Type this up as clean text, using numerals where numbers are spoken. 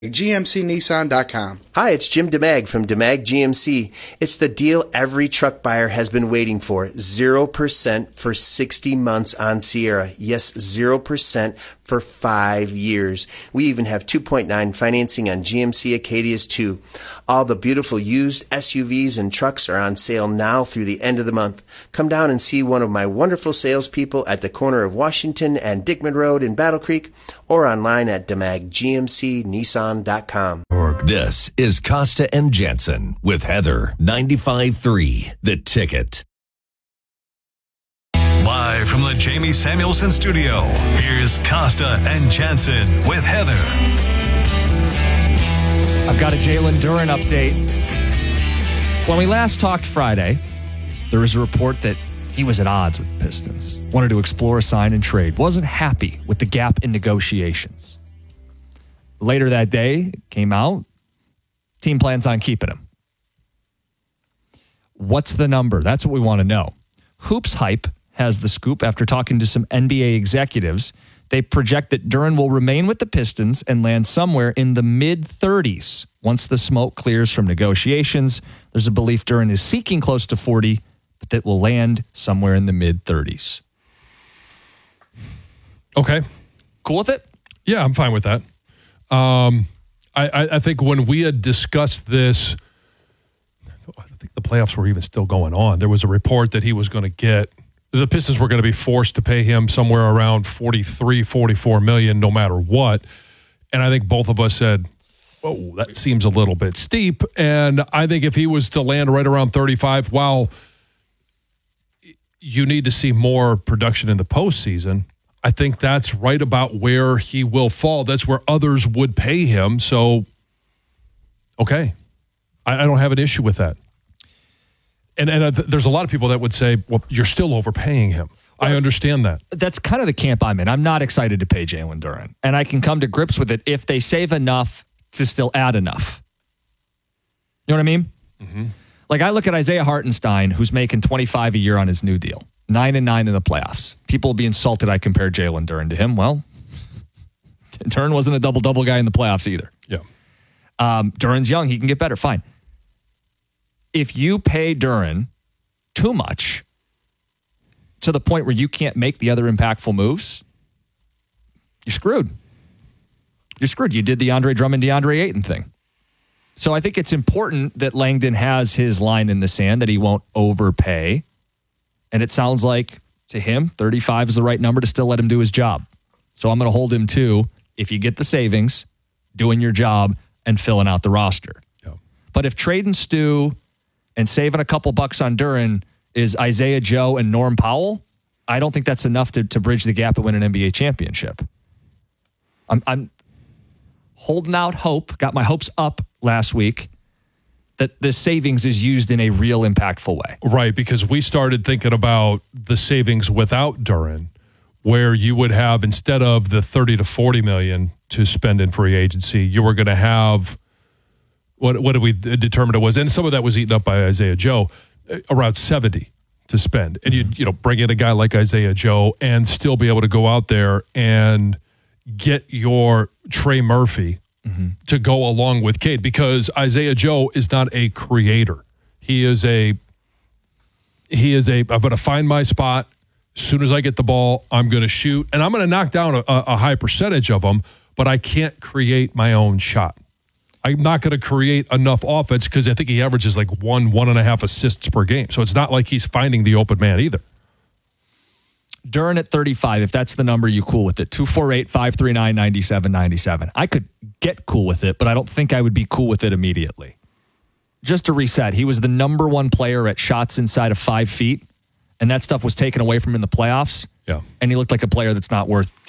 GMCNissan.com. Hi, it's Jim DeMag from DeMag GMC. It's the deal every truck buyer has been waiting for. 0% for 60 months on Sierra. Yes, 0% for 5 years. We even have 2.9 financing on GMC Acadias too. All the beautiful used SUVs and trucks are on sale now through the end of the month. Come down and see one of my wonderful salespeople at the corner of Washington and Dickman Road in Battle Creek, or online at DeMagGMCNissan.com. This is Costa and Jansen with Heather 95.3 The Ticket. Live from the Jamie Samuelson studio, here's Costa and Jansen with Heather. I've got a Jalen Duren update. When we last talked Friday, there was a report that he was at odds with the Pistons, wanted to explore a sign and trade, wasn't happy with the gap in negotiations. Later that day, it came out, team plans on keeping him. What's the number? That's what we want to know. Hoops Hype has the scoop after talking to some NBA executives. They project that Duren will remain with the Pistons and land somewhere in the mid-30s. Once the smoke clears from negotiations, there's a belief Duren is seeking close to 40, but that will land somewhere in the mid-30s. Okay. Cool with it? Yeah, I'm fine with that. I think when we had discussed this, I think the playoffs were even still going on. There was a report that he was going to get, the Pistons were going to be forced to pay him somewhere around $44 million no matter what. And I think both of us said, whoa, that seems a little bit steep. And I think if he was to land right around 35, while you need to see more production in the postseason, I think that's right about where he will fall. That's where others would pay him. So, okay. I don't have an issue with that. And there's a lot of people that would say, well, you're still overpaying him. I understand that. That's kind of the camp I'm in. I'm not excited to pay Jalen Duren. And I can come to grips with it if they save enough to still add enough. You know what I mean? Mm-hmm. Like, I look at Isaiah Hartenstein, who's making $25 a year on his new deal. 9-9 in the playoffs. People will be insulted I compared Jalen Duren to him. Well, Duren wasn't a double-double guy in the playoffs either. Yeah. Duren's young. He can get better. Fine. If you pay Duren too much to the point where you can't make the other impactful moves, you're screwed. You're screwed. You did the Andre Drummond, DeAndre Ayton thing. So I think it's important that Langdon has his line in the sand, that he won't overpay. And it sounds like, to him, 35 is the right number to still let him do his job. So I'm going to hold him to, if you get the savings, doing your job and filling out the roster. Yeah. But if trading Stu and saving a couple bucks on Duren is Isaiah Joe and Norm Powell, I don't think that's enough to bridge the gap and win an NBA championship. I'm holding out hope, got my hopes up last week, that the savings is used in a real impactful way. Right, because we started thinking about the savings without Duren, where you would have, instead of the 30 to 40 million to spend in free agency, you were going to have, what did we determine it was, and some of that was eaten up by Isaiah Joe, around 70 to spend. And you bring in a guy like Isaiah Joe and still be able to go out there and get your Trey Murphy to go along with Cade, because Isaiah Joe is not a creator. He is a I'm going to find my spot. As soon as I get the ball, I'm going to shoot. And I'm going to knock down a high percentage of them, but I can't create my own shot. I'm not going to create enough offense, because I think he averages like 1.5 assists per game. So it's not like he's finding the open man either. Duren at 35, if that's the number, you cool with it. 248-539-9797. I could get cool with it, but I don't think I would be cool with it immediately. Just to reset, he was the number one player at shots inside of 5 feet, and that stuff was taken away from him in the playoffs. Yeah. And he looked like a player that's not worth